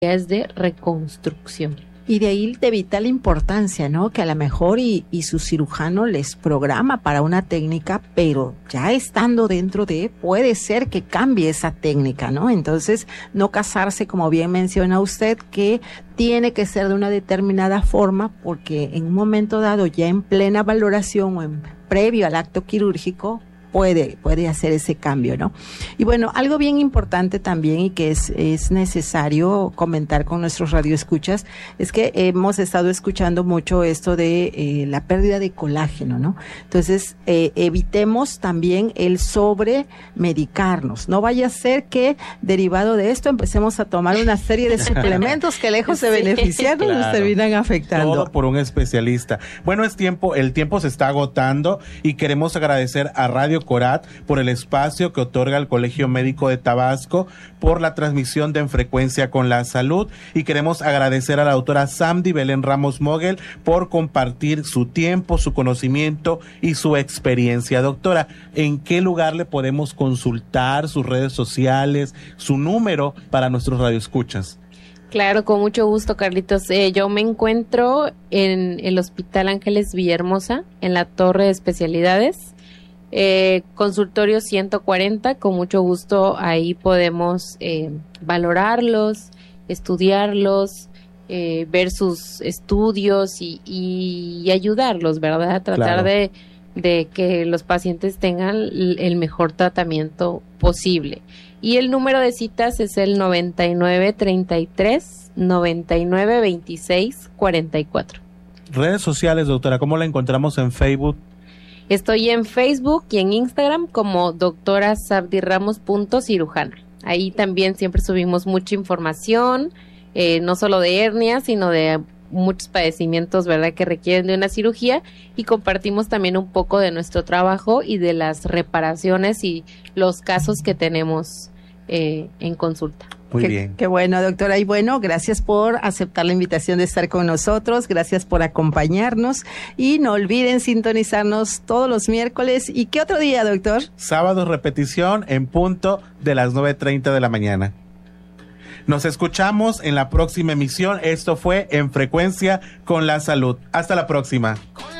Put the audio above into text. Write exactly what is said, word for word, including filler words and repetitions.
es de reconstrucción. Y de ahí de vital importancia, ¿no? Que a lo mejor y, y su cirujano les programa para una técnica, pero ya estando dentro de, puede ser que cambie esa técnica, ¿no? Entonces, no casarse, como bien menciona usted, que tiene que ser de una determinada forma, porque en un momento dado, ya en plena valoración o en previo al acto quirúrgico, puede, puede hacer ese cambio, ¿no? Y bueno, algo bien importante también y que es, es necesario comentar con nuestros radioescuchas es que hemos estado escuchando mucho esto de eh, la pérdida de colágeno, ¿no? Entonces, eh, evitemos también el sobremedicarnos. No vaya a ser que derivado de esto empecemos a tomar una serie de suplementos que lejos de beneficiarnos Claro. nos terminan afectando. Todo por un especialista. Bueno, es tiempo, el tiempo se está agotando y queremos agradecer a Radio Corat por el espacio que otorga el Colegio Médico de Tabasco, por la transmisión de En Frecuencia con la Salud, y queremos agradecer a la doctora Samdy Belén Ramos Moguel por compartir su tiempo, su conocimiento y su experiencia. Doctora, ¿en qué lugar le podemos consultar sus redes sociales, su número para nuestros radioescuchas? Claro, con mucho gusto, Carlitos. Eh, yo me encuentro en el Hospital Ángeles Villahermosa, en la Torre de Especialidades. Eh, consultorio ciento cuarenta, con mucho gusto ahí podemos eh, valorarlos, estudiarlos, eh, ver sus estudios y, y, y ayudarlos, ¿verdad? Tratar Claro. de, de que los pacientes tengan el mejor tratamiento posible. Y el número de citas es el noventa y nueve treinta y tres noventa y nueve veintiséis cuarenta y cuatro. Redes sociales, doctora, ¿cómo la encontramos en Facebook? Estoy en Facebook y en Instagram como doctora Sabdi Ramos punto cirujana. Ahí también siempre subimos mucha información, eh, no solo de hernias, sino de muchos padecimientos, ¿verdad?, que requieren de una cirugía, y compartimos también un poco de nuestro trabajo y de las reparaciones y los casos que tenemos eh, en consulta. Muy qué, bien. Qué bueno, doctora. Y bueno, gracias por aceptar la invitación de estar con nosotros, gracias por acompañarnos y no olviden sintonizarnos todos los miércoles. ¿Y qué otro día, doctor? Sábado repetición en punto de las nueve treinta de la mañana. Nos escuchamos en la próxima emisión. Esto fue En Frecuencia con la Salud. Hasta la próxima.